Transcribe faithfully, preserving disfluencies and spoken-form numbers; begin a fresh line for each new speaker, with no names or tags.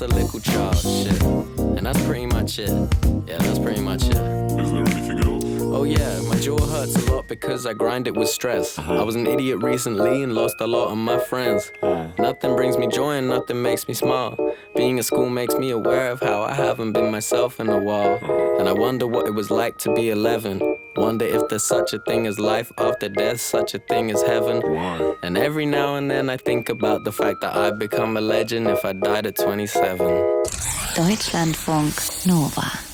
a little child. Shit. And that's pretty much it. Yeah, that's pretty much it.
Is there anything else?
Oh yeah, my jaw hurts a lot because I grind it with stress.
Uh-huh.
I was an idiot recently and lost a lot of my friends.
Uh.
Nothing brings me joy and nothing makes me smile. Being at school makes me aware of how I haven't been myself in a while. And I wonder what it was like to be eleven. Wonder if there's such a thing as life after death, such a thing as heaven.
Why?
And every now and then I think about the fact that I'd become a legend if I died at twenty-seven.
Deutschlandfunk Nova.